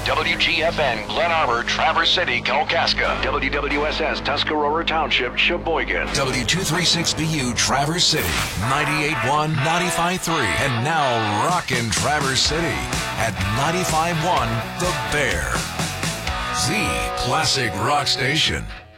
WGFN, Glen Arbor, Traverse City, Kalkaska. WWSS, Tuscarora Township, Sheboygan. W236BU, Traverse City, 98.1, 95.3, and now rockin' Traverse City at 95.1 The Bear. The classic rock station.